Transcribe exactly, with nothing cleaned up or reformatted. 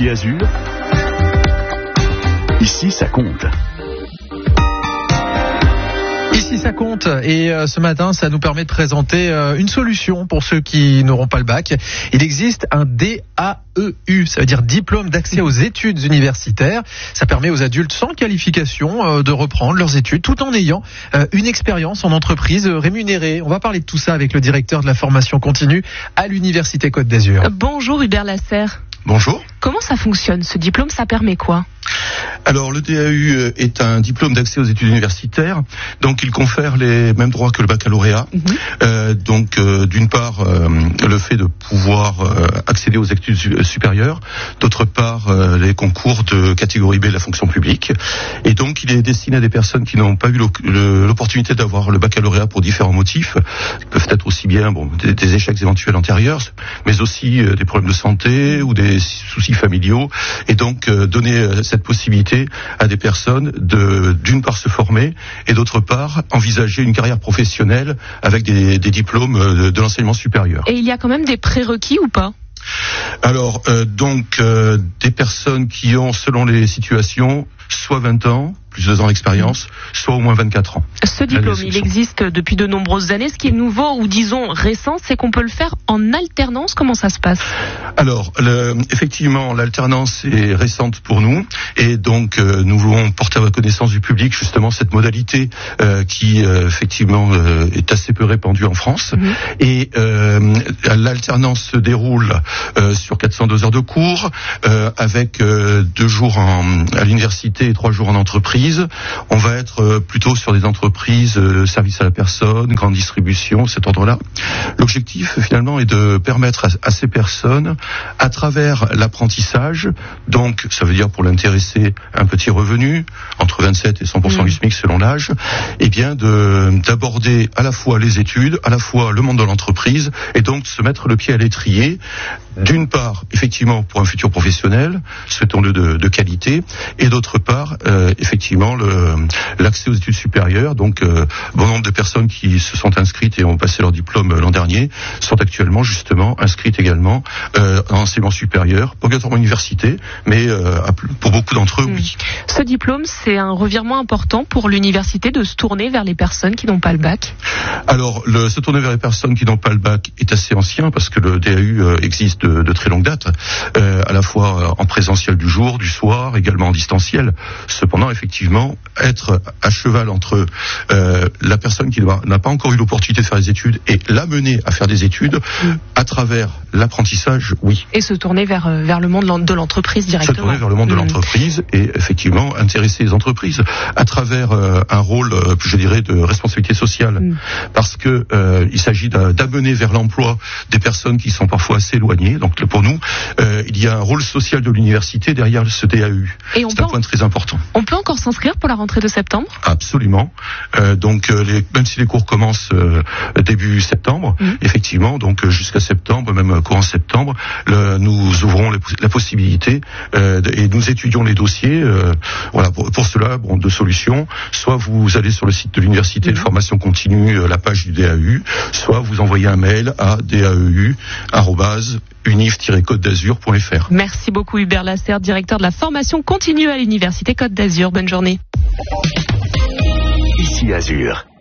Ici Azur, ici ça compte. Ici ça compte et euh, ce matin ça nous permet de présenter euh, une solution pour ceux qui n'auront pas le bac. Il existe un D A E U, ça veut dire diplôme d'accès aux études universitaires. Ça permet aux adultes sans qualification euh, de reprendre leurs études tout en ayant euh, une expérience en entreprise rémunérée. On va parler de tout ça avec le directeur de la formation continue à l'Université Côte d'Azur. Bonjour Hubert Lasserre. Bonjour. Comment ça fonctionne ce diplôme, ça permet quoi ? Alors le D A U est un diplôme d'accès aux études universitaires, donc il confère les mêmes droits que le baccalauréat. Mmh. Euh, donc euh, d'une part euh, le fait de pouvoir euh, accéder aux études supérieures, d'autre part euh, les concours de catégorie B de la fonction publique, et donc il est destiné à des personnes qui n'ont pas eu l'opportunité d'avoir le baccalauréat pour différents motifs, qui peuvent être aussi bien bon des, des échecs éventuels antérieurs, mais aussi euh, des problèmes de santé ou des soucis familiaux, et donc euh, donner euh, cette possibilité à des personnes de d'une part se former et d'autre part envisager une carrière professionnelle avec des, des diplômes de, de l'enseignement supérieur. Et il y a quand même des prérequis ou pas ? Alors euh, donc euh, des personnes qui ont selon les situations soit vingt ans, plus de deux ans d'expérience, soit au moins vingt-quatre ans. Ce diplôme, il existe depuis de nombreuses années. Ce qui est nouveau ou disons récent, c'est qu'on peut le faire en alternance. Comment ça se passe ? Alors, le, effectivement, l'alternance est récente pour nous et donc euh, nous voulons porter à la connaissance du public justement cette modalité euh, qui euh, effectivement euh, est assez peu répandue en France. Mmh. Et euh, l'alternance se déroule euh, sur quatre cent deux heures de cours euh, avec euh, deux jours en, à l'université et trois jours en entreprise. On va être plutôt sur des entreprises, euh, services à la personne, grande distribution, cet ordre-là. L'objectif, finalement, est de permettre à, à ces personnes, à travers l'apprentissage, donc ça veut dire pour l'intéresser un petit revenu, entre vingt-sept et cent pour cent mmh. du SMIC selon l'âge, eh bien de d'aborder à la fois les études, à la fois le monde de l'entreprise, et donc de se mettre le pied à l'étrier, d'une part, effectivement, pour un futur professionnel, souhaitons-le de, de qualité, et d'autre part, euh, effectivement, le, l'accès aux études supérieures. Donc, euh, bon nombre de personnes qui se sont inscrites et ont passé leur diplôme l'an dernier sont actuellement, justement, inscrites également euh, en enseignement supérieur, pas obligatoirement université, mais euh, pour beaucoup d'entre eux, mmh. oui. Ce diplôme, c'est un revirement important pour l'université de se tourner vers les personnes qui n'ont pas le bac. Alors, le, se tourner vers les personnes qui n'ont pas le bac est assez ancien, parce que le D A U euh, existe de, de très longue date, euh, à la fois en présentiel du jour, du soir, également en distanciel. Cependant, effectivement, être à cheval entre euh, la personne qui doit, n'a pas encore eu l'opportunité de faire des études et l'amener à faire des études mmh. à travers l'apprentissage, oui. Et se tourner vers, vers le monde de l'entreprise directement. Se tourner vers le monde mmh. de l'entreprise et effectivement intéresser les entreprises à travers euh, un rôle, euh, je dirais, de responsabilité sociale. Mmh. Parce que euh, il s'agit d'amener vers l'emploi des personnes qui sont parfois assez éloignées. Donc pour nous, euh, il y a un rôle social de l'université derrière ce D A U. Et on C'est peut un point très important. On peut encore s'inscrire pour la rentrée de septembre ? Absolument. Euh, donc euh, les, même si les cours commencent euh, début septembre, mmh. effectivement, donc euh, jusqu'à septembre, même courant septembre, le, nous ouvrons les, la possibilité euh, et nous étudions les dossiers. Euh, voilà, pour, pour cela, bon, deux solutions. Soit vous allez sur le site de l'université mmh. de formation continue, euh, la page du D A U, soit vous envoyez un mail à d a e u arobase unif tiret côte d'azur point f r. Merci beaucoup Hubert Lasserre, directeur de la formation continue à l'Université Côte d'Azur. Bonne journée. Ici Azur.